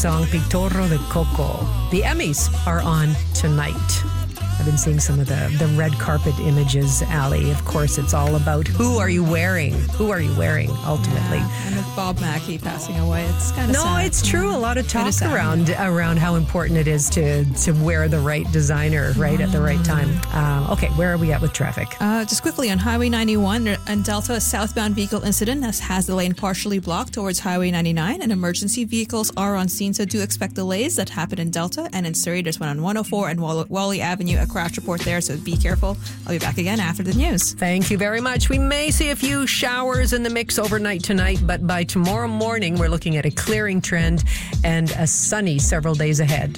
Song Pictorro de Coco. The Emmys are on tonight. I've been seeing some of the red carpet images, Ali. Of course, it's all about who are you wearing? Who are you wearing, ultimately? Yeah, and with Bob Mackie passing away, it's kind of sad. No, it's true. A lot of talk around how important it is to wear the right designer at the right time. Okay, where are we at with traffic? Just quickly, on Highway 91 and Delta, a southbound vehicle incident has the lane partially blocked towards Highway 99, and emergency vehicles are on scene, so do expect delays. That happened in Delta, and in Surrey, there's one on 104 and Wally Avenue. A crash report there, so be careful. I'll be back again after the news. Thank you very much. We may see a few showers in the mix overnight tonight, but by tomorrow morning, we're looking at a clearing trend and a sunny several days ahead.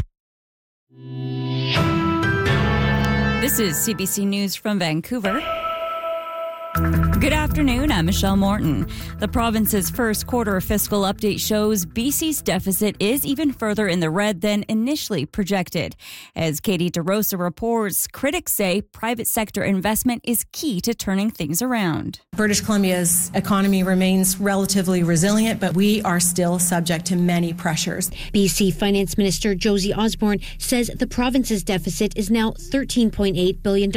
This is CBC News from Vancouver. Good afternoon, I'm Michelle Morton. The province's first quarter fiscal update shows BC's deficit is even further in the red than initially projected. As Katie DeRosa reports, critics say private sector investment is key to turning things around. British Columbia's economy remains relatively resilient, but we are still subject to many pressures. BC Finance Minister Josie Osborne says the province's deficit is now $13.8 billion,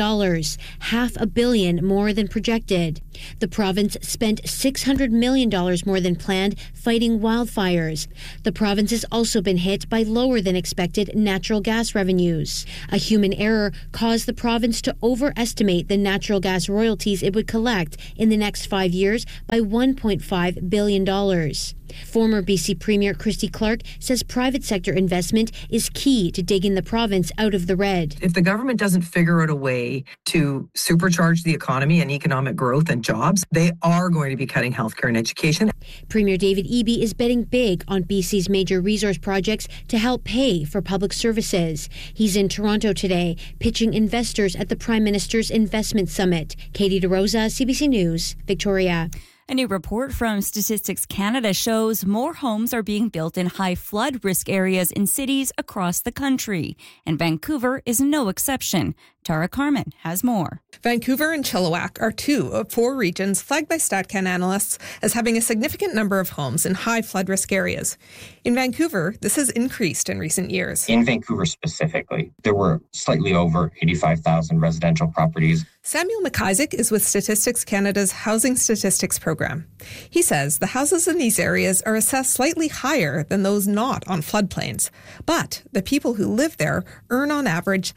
$500 million more than projected. The province spent $600 million more than planned fighting wildfires. The province has also been hit by lower than expected natural gas revenues. A human error caused the province to overestimate the natural gas royalties it would collect in the next 5 years by $1.5 billion. Former BC Premier Christy Clark says private sector investment is key to digging the province out of the red. If the government doesn't figure out a way to supercharge the economy and economic growth and jobs, they are going to be cutting healthcare and education. Premier David Eby is betting big on BC's major resource projects to help pay for public services. He's in Toronto today, pitching investors at the Prime Minister's Investment Summit. Katie DeRosa, CBC News, Victoria. A new report from Statistics Canada shows more homes are being built in high flood risk areas in cities across the country, and Vancouver is no exception. Tara Carmen has more. Vancouver and Chilliwack are 2 of 4 regions flagged by StatCan analysts as having a significant number of homes in high flood risk areas. In Vancouver, this has increased in recent years. In Vancouver specifically, there were slightly over 85,000 residential properties. Samuel McIsaac is with Statistics Canada's Housing Statistics Program. He says the houses in these areas are assessed slightly higher than those not on floodplains, but the people who live there earn on average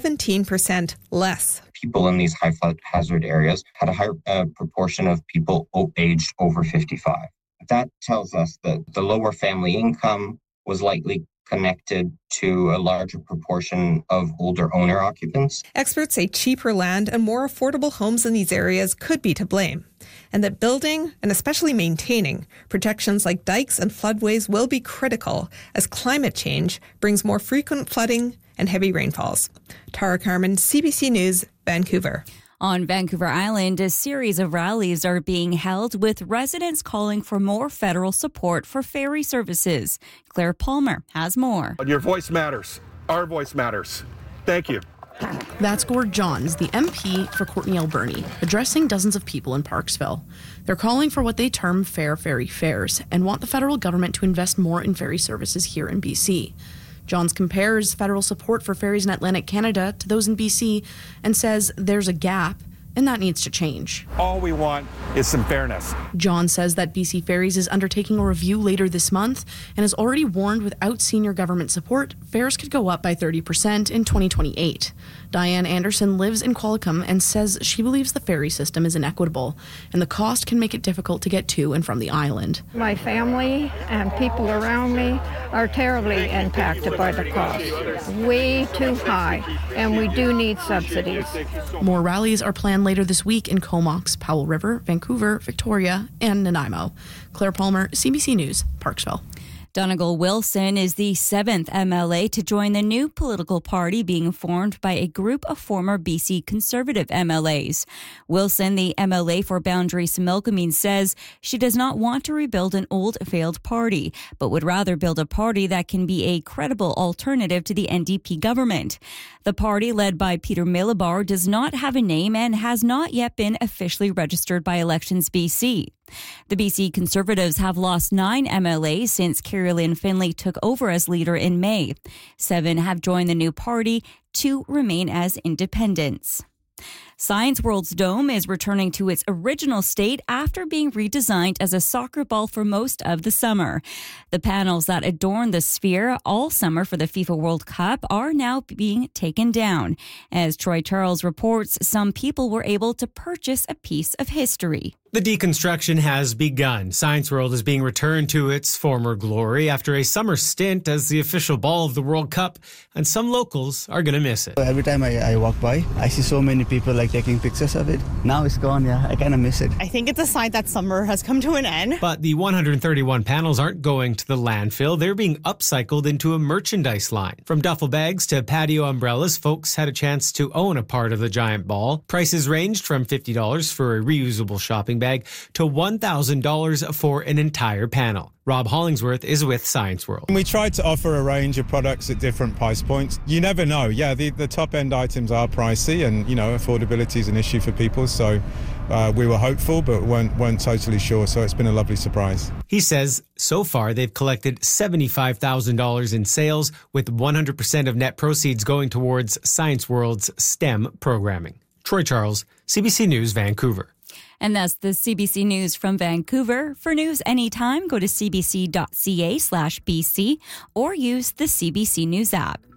17% less. People in these high flood hazard areas had a higher proportion of people aged over 55. That tells us that the lower family income was likely connected to a larger proportion of older owner occupants. Experts say cheaper land and more affordable homes in these areas could be to blame, and that building, and especially maintaining, protections like dikes and floodways will be critical as climate change brings more frequent flooding and heavy rainfalls. Tara Carmen, CBC News, Vancouver. On Vancouver Island, a series of rallies are being held with residents calling for more federal support for ferry services. Claire Palmer has more. Your voice matters. Our voice matters. Thank you. That's Gord Johns, the MP for Courtney Alberni, addressing dozens of people in Parksville. They're calling for what they term fair ferry fares and want the federal government to invest more in ferry services here in BC. Johns compares federal support for ferries in Atlantic Canada to those in BC and says there's a gap and that needs to change. All we want is some fairness. John says that BC Ferries is undertaking a review later this month and has already warned without senior government support, fares could go up by 30% in 2028. Diane Anderson lives in Qualicum and says she believes the ferry system is inequitable and the cost can make it difficult to get to and from the island. My family and people around me are terribly impacted by the cost. Way too high, and we do need subsidies. More rallies are planned later this week in Comox, Powell River, Vancouver, Victoria, and Nanaimo. Claire Palmer, CBC News, Parksville. Donegal Wilson is the 7th MLA to join the new political party being formed by a group of former BC Conservative MLAs. Wilson, the MLA for Boundary Similkameen, says she does not want to rebuild an old failed party, but would rather build a party that can be a credible alternative to the NDP government. The party, led by Peter Milibar, does not have a name and has not yet been officially registered by Elections BC. The BC Conservatives have lost 9 MLAs since Carrie-Lynn Finlay took over as leader in May. 7 have joined the new party, 2 remain as independents. Science World's dome is returning to its original state after being redesigned as a soccer ball for most of the summer. The panels that adorn the sphere all summer for the FIFA World Cup are now being taken down. As Troy Charles reports, some people were able to purchase a piece of history. The deconstruction has begun. Science World is being returned to its former glory after a summer stint as the official ball of the World Cup, and some locals are going to miss it. Every time I walk by, I see so many people taking pictures of it. Now it's gone, I kind of miss it. I think it's a sign that summer has come to an end. But the 131 panels aren't going to the landfill. They're being upcycled into a merchandise line. From duffel bags to patio umbrellas, folks had a chance to own a part of the giant ball. Prices ranged from $50 for a reusable shopping bag to $1,000 for an entire panel. Rob Hollingsworth is with Science World. We tried to offer a range of products at different price points. You never know. The top-end items are pricey and, affordability is an issue for people. So we were hopeful but weren't totally sure. So it's been a lovely surprise. He says so far they've collected $75,000 in sales, with 100% of net proceeds going towards Science World's STEM programming. Troy Charles, CBC News, Vancouver. And that's the CBC News from Vancouver. For news anytime, go to cbc.ca/BC or use the CBC News app.